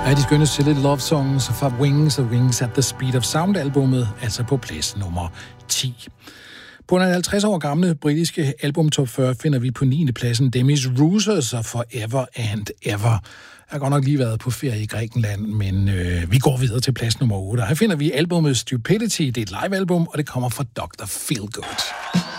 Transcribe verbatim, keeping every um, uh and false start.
Ja, de skønne Silly Love Songs fra Wings og Wings at the Speed of Sound-albummet, altså på plads nummer ti. På den halvtreds år gamle britiske album top fyrre finder vi på niende pladsen Demis Roussos og Forever and Ever. Jeg har godt nok lige været på ferie i Grækenland, men øh, vi går videre til plads nummer otte. Her finder vi albumet Stupidity. Det er et live-album, og det kommer fra doktor Feelgood.